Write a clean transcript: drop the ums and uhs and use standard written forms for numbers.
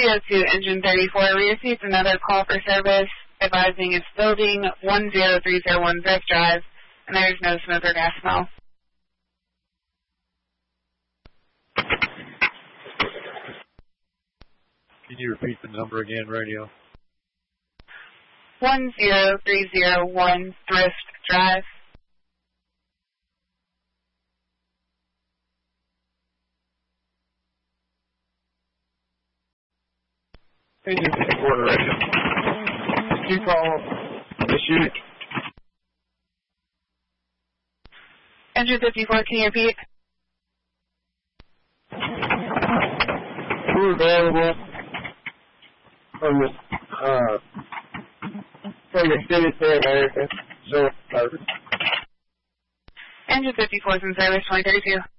302 Engine 34, we received another call for service advising it's building 10301 Drift Drive, and there is no smoke or gas smell. Can you repeat the number again, radio? 10301 Drift Drive. Engine 54 to radio. Did you call issue? Engine 54, can you repeat? We're available from the Extended Stay America. So, Engine 54 is in service 2032.